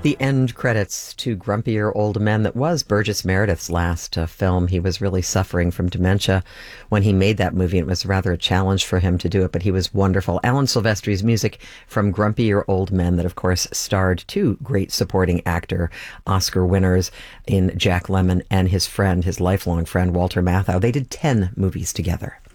the end credits to Grumpier Old Men. That was Burgess Meredith's last film. He was really suffering from dementia when he made that movie. It was rather a challenge for him to do it, but he was wonderful. Alan Silvestri's music from Grumpier Old Men, that of course starred two great supporting actor Oscar winners in Jack Lemmon and his friend, his lifelong friend, Walter Matthau. They did 10 movies together.